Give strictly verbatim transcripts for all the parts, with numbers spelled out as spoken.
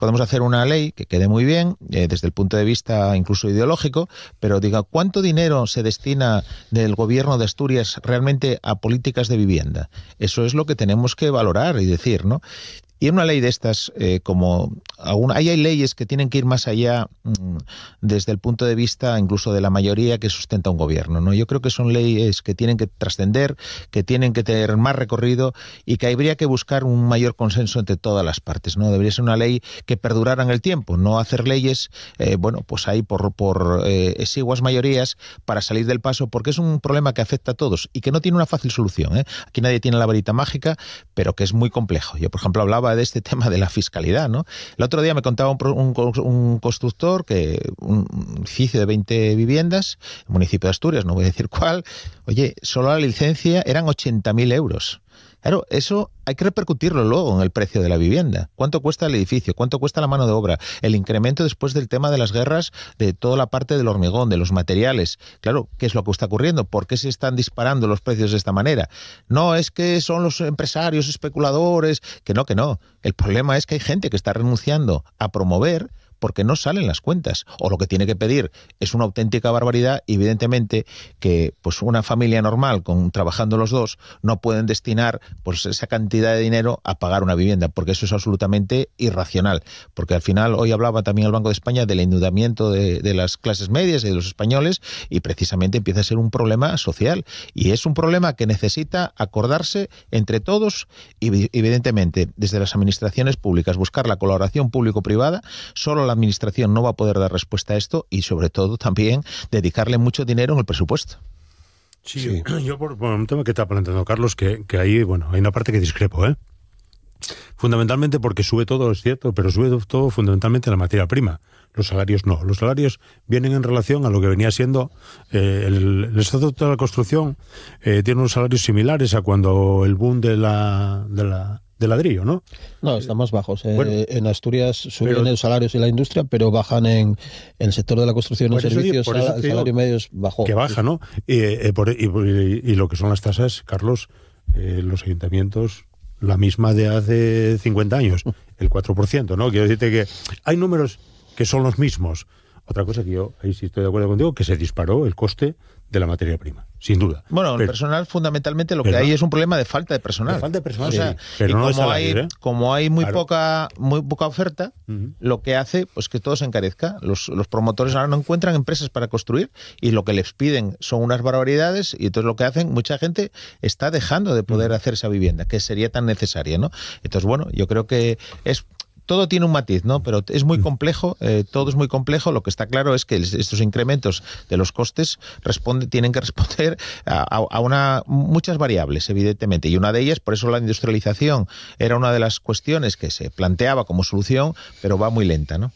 podemos hacer una ley que quede muy bien, eh, desde el punto de vista incluso ideológico, pero diga, ¿cuánto dinero se destina del gobierno de Asturias realmente a políticas de vivienda? Eso es lo que tenemos que valorar y decir, ¿no? Y en una ley de estas, eh, como aún hay, hay leyes que tienen que ir más allá mmm, desde el punto de vista incluso de la mayoría que sustenta un gobierno, ¿no? Yo creo que son leyes que tienen que trascender, que tienen que tener más recorrido y que habría que buscar un mayor consenso entre todas las partes, ¿no? Debería ser una ley que perdurara en el tiempo, no hacer leyes, eh, bueno, pues ahí por, por eh, exiguas mayorías para salir del paso, porque es un problema que afecta a todos y que no tiene una fácil solución, ¿eh? Aquí nadie tiene la varita mágica, pero que es muy complejo. Yo, por ejemplo, hablaba de este tema de la fiscalidad, ¿no? El otro día me contaba un, un, un constructor que un edificio de veinte viviendas, el municipio de Asturias, no voy a decir cuál, oye, solo la licencia eran ochenta mil euros. Claro, eso hay que repercutirlo luego en el precio de la vivienda. ¿Cuánto cuesta el edificio? ¿Cuánto cuesta la mano de obra? El incremento después del tema de las guerras, de toda la parte del hormigón, de los materiales. Claro, ¿qué es lo que está ocurriendo? ¿Por qué se están disparando los precios de esta manera? No, es que son los empresarios especuladores, que no, que no. El problema es que hay gente que está renunciando a promover porque no salen las cuentas, o lo que tiene que pedir es una auténtica barbaridad, y evidentemente que pues una familia normal, con trabajando los dos, no pueden destinar pues esa cantidad de dinero a pagar una vivienda, porque eso es absolutamente irracional, porque al final, hoy hablaba también el Banco de España del endeudamiento de, de las clases medias y de los españoles, y precisamente empieza a ser un problema social, y es un problema que necesita acordarse entre todos, y evidentemente desde las administraciones públicas buscar la colaboración público-privada. Solo la administración no va a poder dar respuesta a esto, y sobre todo también dedicarle mucho dinero en el presupuesto. Sí, sí. Yo, yo por, por un tema que está planteando Carlos, que, que ahí, bueno, hay una parte que discrepo, ¿eh? Fundamentalmente porque sube todo, es cierto, pero sube todo fundamentalmente la materia prima. Los salarios no. Los salarios vienen en relación a lo que venía siendo eh, el, el Estatuto de la Construcción. Eh, tiene unos salarios similares a cuando el boom de la... De la de ladrillo, ¿no? No, están más bajos. Eh, bueno, en Asturias suben pero, los salarios en la industria, pero bajan en, en el sector de la construcción y servicios. Digo, sal, el salario medio es bajo. Que baja, ¿no? Y, eh, por, y, y, y lo que son las tasas, Carlos, eh, los ayuntamientos, la misma de hace cincuenta años, el cuatro por ciento, ¿no? Quiero decirte que hay números que son los mismos. Otra cosa que yo, ahí sí estoy de acuerdo contigo, que se disparó el coste de la materia prima, sin duda. Bueno, pero, el personal, fundamentalmente, lo pero, que hay es un problema de falta de personal. De falta de personal, o sea, sí, pero y no como, de salario, hay, ¿eh? como hay muy, claro. poca, muy poca oferta, uh-huh. lo que hace pues que todo se encarezca. Los, los promotores ahora no encuentran empresas para construir, y lo que les piden son unas barbaridades, y entonces lo que hacen, mucha gente está dejando de poder uh-huh. hacer esa vivienda, que sería tan necesaria, ¿no? Entonces, bueno, yo creo que es... Todo tiene un matiz, ¿no? Pero es muy complejo, eh, todo es muy complejo. Lo que está claro es que estos incrementos de los costes responde, tienen que responder a, a una muchas variables, evidentemente. Y una de ellas, por eso la industrialización era una de las cuestiones que se planteaba como solución, pero va muy lenta, ¿no?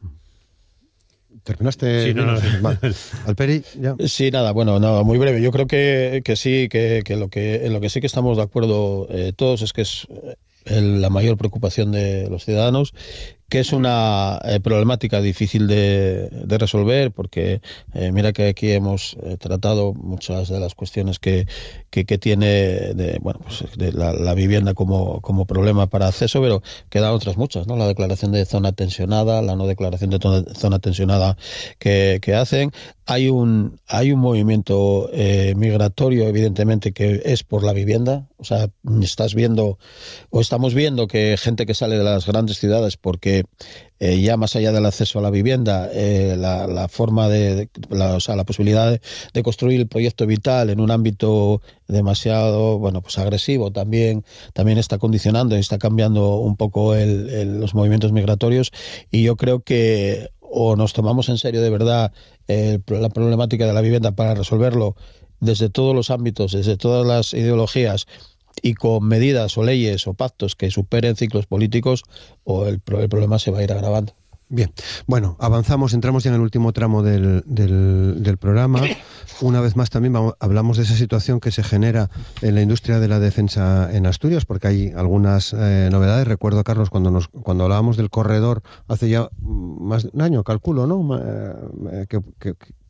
¿Terminaste? Sí, no, no, sí. Alperi, ya. Sí, nada, bueno, nada, muy breve. Yo creo que, que sí, que, que, lo que en lo que sí que estamos de acuerdo eh, todos es que es el, la mayor preocupación de los ciudadanos, que es una eh, problemática difícil de, de resolver, porque eh, mira que aquí hemos eh, tratado muchas de las cuestiones que, que, que tiene de, bueno, pues de la, la vivienda como, como problema para acceso, pero quedan otras muchas, ¿no? La declaración de zona tensionada, la no declaración de zona tensionada que, que hacen. Hay un, hay un movimiento eh, migratorio, evidentemente, que es por la vivienda. O sea, estás viendo, o estamos viendo que gente que sale de las grandes ciudades porque eh, ya más allá del acceso a la vivienda, eh, la, la forma de, de la, o sea, la posibilidad de, de construir el proyecto vital en un ámbito demasiado, bueno, pues agresivo también, también está condicionando y está cambiando un poco el, el, los movimientos migratorios. Y yo creo que o nos tomamos en serio de verdad eh, la problemática de la vivienda para resolverlo desde todos los ámbitos, desde todas las ideologías, y con medidas o leyes o pactos que superen ciclos políticos, o el, el problema se va a ir agravando. Bien, bueno, avanzamos, entramos ya en el último tramo del, del, del programa. Una vez más también vamos, hablamos de esa situación que se genera en la industria de la defensa en Asturias, porque hay algunas eh, novedades. Recuerdo, Carlos, cuando nos cuando hablábamos del corredor hace ya más de un año, calculo, ¿no? Eh, que, que,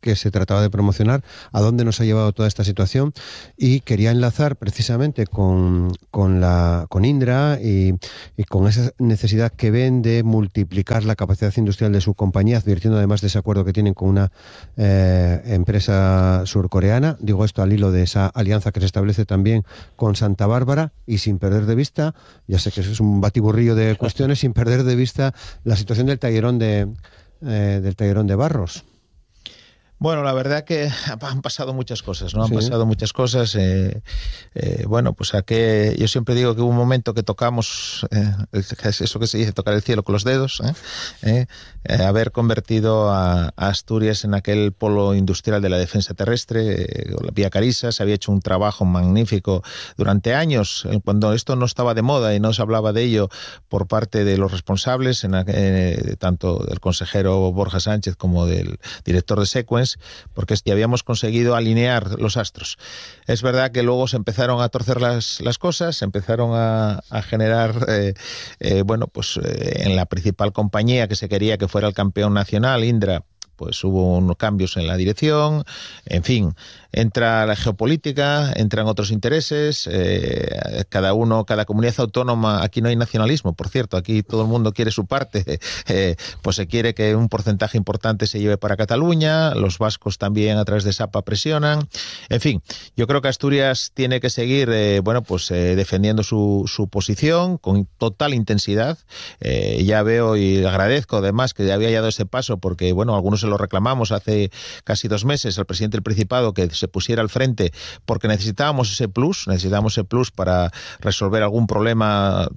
que se trataba de promocionar, a dónde nos ha llevado toda esta situación, y quería enlazar precisamente con, con, la, con Indra y, y con esa necesidad que ven de multiplicar la capacidad industrial de su compañía, advirtiendo además de ese acuerdo que tienen con una eh, empresa surcoreana. Digo esto al hilo de esa alianza que se establece también con Santa Bárbara, y sin perder de vista, ya sé que eso es un batiburrillo de cuestiones, sin perder de vista la situación del tallerón de, eh, del tallerón de Barros. Bueno, la verdad que han pasado muchas cosas, ¿no? Han Sí. pasado muchas cosas. Eh, eh, bueno, pues a que yo siempre digo que hubo un momento que tocamos, eh, eso que se dice, tocar el cielo con los dedos, ¿eh? Eh, eh, haber convertido a, a Asturias en aquel polo industrial de la defensa terrestre, eh, vía Carisa. Se había hecho un trabajo magnífico durante años, cuando esto no estaba de moda y no se hablaba de ello por parte de los responsables, en, eh, tanto del consejero Borja Sánchez como del director de Sequence, porque ya habíamos conseguido alinear los astros. Es verdad que luego se empezaron a torcer las, las cosas, se empezaron a, a generar, eh, eh, bueno, pues eh, en la principal compañía que se quería que fuera el campeón nacional, Indra, pues hubo unos cambios en la dirección, en fin, entra la geopolítica, entran otros intereses, eh, cada uno, cada comunidad autónoma, aquí no hay nacionalismo, por cierto, aquí todo el mundo quiere su parte, eh, pues se quiere que un porcentaje importante se lleve para Cataluña, los vascos también a través de SAPA presionan, en fin, yo creo que Asturias tiene que seguir, eh, bueno, pues eh, defendiendo su, su posición con total intensidad, eh, ya veo y agradezco además que había dado ese paso, porque bueno, algunos se lo reclamamos hace casi dos meses al presidente del Principado que se pusiera al frente, porque necesitábamos ese plus, necesitábamos ese plus para resolver algún problema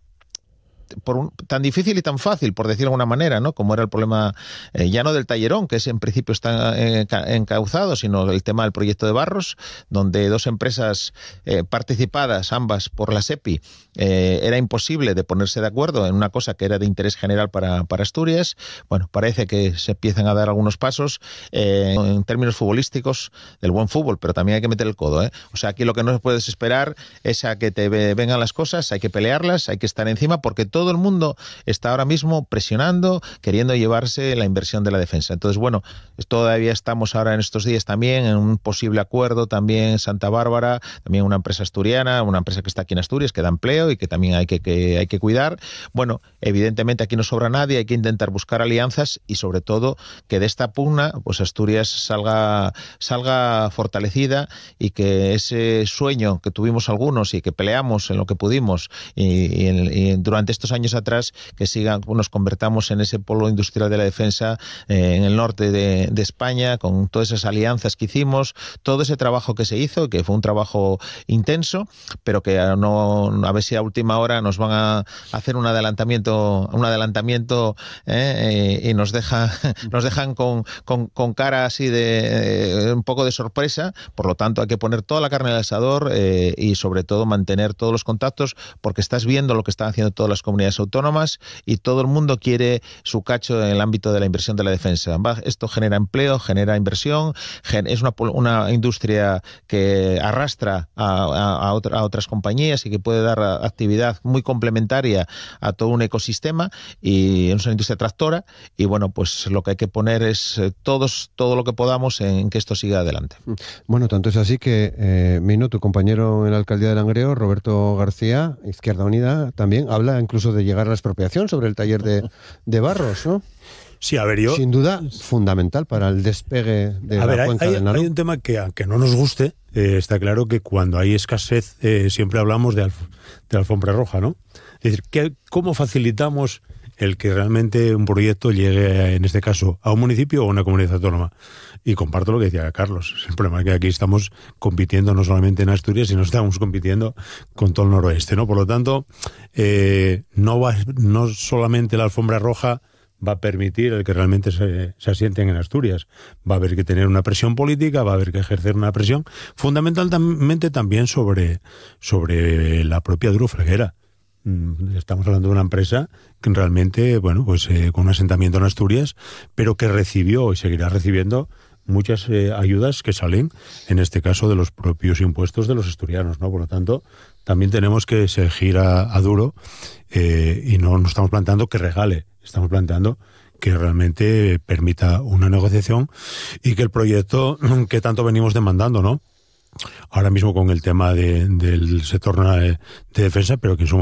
por un, tan difícil y tan fácil, por decirlo de alguna manera, ¿no? Como era el problema eh, ya no del tallerón, que es en principio está eh, encauzado, sino el tema del proyecto de Barros, donde dos empresas eh, participadas, ambas por la SEPI, eh, era imposible de ponerse de acuerdo en una cosa que era de interés general para, para Asturias. Bueno, parece que se empiezan a dar algunos pasos eh, en términos futbolísticos del buen fútbol, pero también hay que meter el codo, ¿eh? O sea, aquí lo que no puedes esperar es a que te vengan las cosas, hay que pelearlas, hay que estar encima, porque todo el mundo está ahora mismo presionando, queriendo llevarse la inversión de la defensa. Entonces, bueno, todavía estamos ahora en estos días también en un posible acuerdo también en Santa Bárbara, también una empresa asturiana, una empresa que está aquí en Asturias, que da empleo y que también hay que, que, hay que cuidar. Bueno, evidentemente aquí no sobra nadie, hay que intentar buscar alianzas y sobre todo que de esta pugna pues Asturias salga, salga fortalecida y que ese sueño que tuvimos algunos y que peleamos en lo que pudimos y, y, y durante estos años atrás, que sigan, nos convertamos en ese polo industrial de la defensa eh, en el norte de, de España, con todas esas alianzas que hicimos, todo ese trabajo que se hizo, que fue un trabajo intenso, pero que no, a ver si a última hora nos van a hacer un adelantamiento, un adelantamiento eh, y nos deja, nos dejan con, con, con cara así de eh, un poco de sorpresa. Por lo tanto, hay que poner toda la carne al asador eh, y sobre todo mantener todos los contactos, porque estás viendo lo que están haciendo todas las comunidades autónomas y todo el mundo quiere su cacho en el ámbito de la inversión de la defensa. Esto genera empleo, genera inversión, es una, una industria que arrastra a, a, a, otra, a otras compañías y que puede dar actividad muy complementaria a todo un ecosistema, y es una industria tractora, y bueno, pues lo que hay que poner es todos, todo lo que podamos en que esto siga adelante. Bueno, tanto es así que eh, Mino, tu compañero en la alcaldía de Langreo, Roberto García, Izquierda Unida, también habla incluso de llegar a la expropiación sobre el taller de, de Barros, ¿no? Sí, a ver, yo... Sin duda, fundamental para el despegue de a la ver, cuenca hay, del Narón. Hay un tema que, aunque no nos guste, eh, está claro que cuando hay escasez eh, siempre hablamos de, alf de alfombra roja, ¿no? Es decir, ¿qué, ¿cómo facilitamos el que realmente un proyecto llegue, en este caso, a un municipio o a una comunidad autónoma? Y comparto lo que decía Carlos. El problema es que aquí estamos compitiendo no solamente en Asturias, sino estamos compitiendo con todo el noroeste, ¿no? Por lo tanto, eh, no va, no solamente la alfombra roja va a permitir el que realmente se, se asienten en Asturias. Va a haber que tener una presión política, va a haber que ejercer una presión fundamentalmente también sobre, sobre la propia Duro Felguera. Estamos hablando de una empresa que realmente, bueno, pues eh, con un asentamiento en Asturias, pero que recibió y seguirá recibiendo muchas eh, ayudas que salen, en este caso, de los propios impuestos de los asturianos, ¿no? Por lo tanto, también tenemos que seguir a, a Duro eh, y no nos estamos planteando que regale, estamos planteando que realmente permita una negociación y que el proyecto que tanto venimos demandando, ¿no? Ahora mismo con el tema de, del sector de defensa, pero que en su